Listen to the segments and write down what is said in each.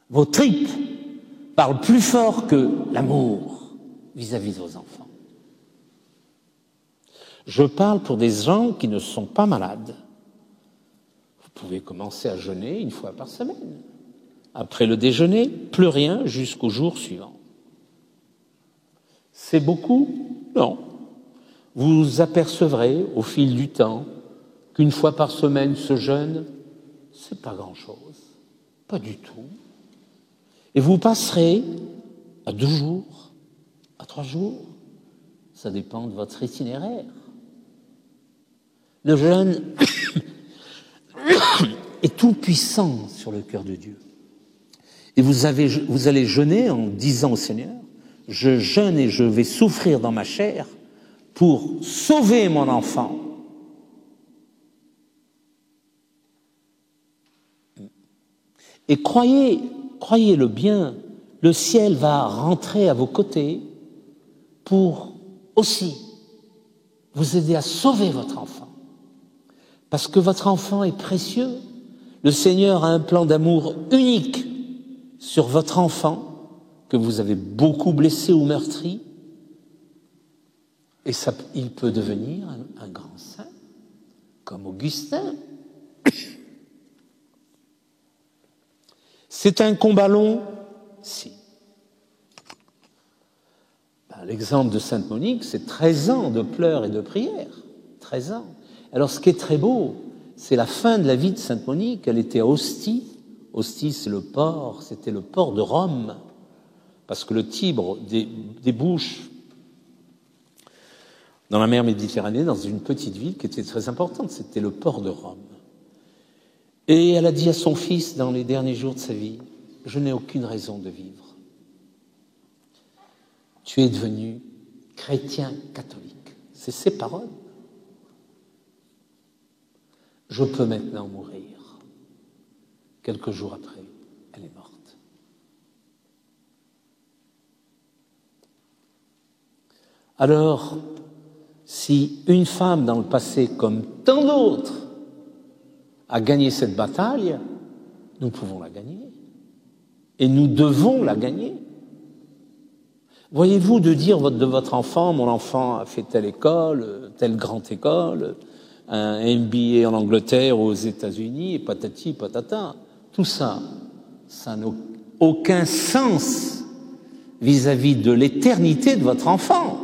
Vos tripes parlent plus fort que l'amour vis-à-vis de vos enfants. Je parle pour des gens qui ne sont pas malades. Vous pouvez commencer à jeûner 1 fois par semaine. Après le déjeuner, plus rien jusqu'au jour suivant. C'est beaucoup? Non. Vous apercevrez au fil du temps qu'1 fois par semaine, ce jeûne, c'est pas grand-chose. Pas du tout. Et vous passerez à 2 jours, à 3 jours. Ça dépend de votre itinéraire. Le jeûne est tout puissant sur le cœur de Dieu. Et vous allez jeûner en disant au Seigneur, je jeûne et je vais souffrir dans ma chair pour sauver mon enfant. Et croyez-le bien, le ciel va rentrer à vos côtés pour aussi vous aider à sauver votre enfant. Parce que votre enfant est précieux. Le Seigneur a un plan d'amour unique sur votre enfant que vous avez beaucoup blessé ou meurtri. Et ça, il peut devenir un grand saint, comme Augustin. C'est un combat long? Si. L'exemple de Sainte Monique, c'est 13 ans de pleurs et de prières. 13 ans. Alors, ce qui est très beau, c'est la fin de la vie de Sainte Monique. Elle était à Ostie. Ostie, c'est le port, c'était le port de Rome. Parce que le Tibre débouche dans la mer Méditerranée, dans une petite ville qui était très importante. C'était le port de Rome. Et elle a dit à son fils, dans les derniers jours de sa vie, « Je n'ai aucune raison de vivre. Tu es devenu chrétien catholique. » C'est ses paroles. « Je peux maintenant mourir. » Quelques jours après, elle est morte. Alors, si une femme dans le passé, comme tant d'autres, a gagné cette bataille, nous pouvons la gagner. Et nous devons la gagner. Voyez-vous, de dire de votre enfant, mon enfant a fait telle école, telle grande école, un MBA en Angleterre ou aux États-Unis, et patati patata, tout ça, ça n'a aucun sens vis-à-vis de l'éternité de votre enfant.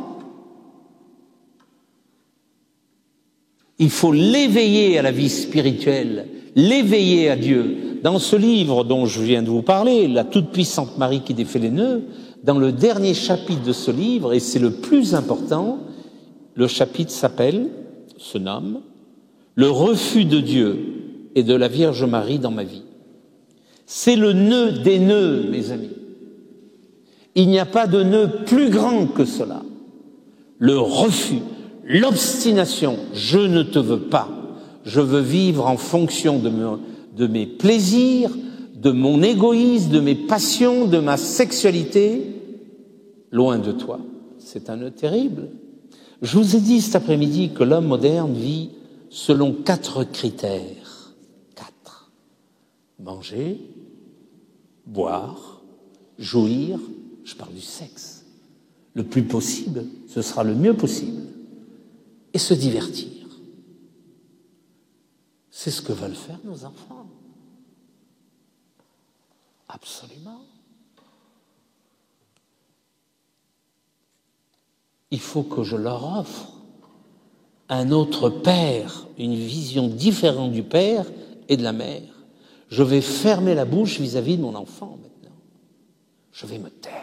Il faut l'éveiller à la vie spirituelle, l'éveiller à Dieu. Dans ce livre dont je viens de vous parler, La toute-puissante Marie qui défait les nœuds, dans le dernier chapitre de ce livre, et c'est le plus important, le chapitre se nomme « Le refus de Dieu et de la Vierge Marie dans ma vie ». C'est le nœud des nœuds, mes amis. Il n'y a pas de nœud plus grand que cela. Le refus, l'obstination, je ne te veux pas. Je veux vivre en fonction de mes plaisirs, de mon égoïsme, de mes passions, de ma sexualité, loin de toi. C'est un nœud terrible. Je vous ai dit cet après-midi que l'homme moderne vit selon 4 critères. 4. Manger, boire, jouir, je parle du sexe. Le plus possible, ce sera le mieux possible. Et se divertir. C'est ce que veulent faire nos enfants. Absolument. Il faut que je leur offre un autre père, une vision différente du père et de la mère. Je vais fermer la bouche vis-à-vis de mon enfant maintenant. Je vais me taire.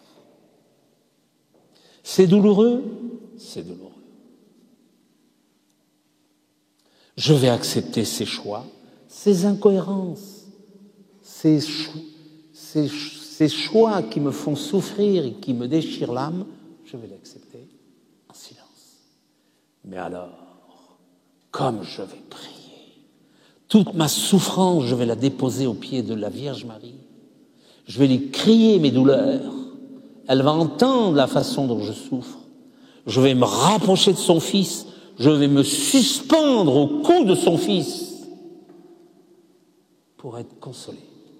C'est douloureux? C'est douloureux. Je vais accepter ses choix, ses incohérences, ces choix qui me font souffrir et qui me déchirent l'âme, je vais l'accepter en silence. Mais alors, comme je vais prier, toute ma souffrance, je vais la déposer aux pieds de la Vierge Marie. Je vais lui crier mes douleurs. Elle va entendre la façon dont je souffre. Je vais me rapprocher de son Fils. Je vais me suspendre au cou de son Fils pour être consolé.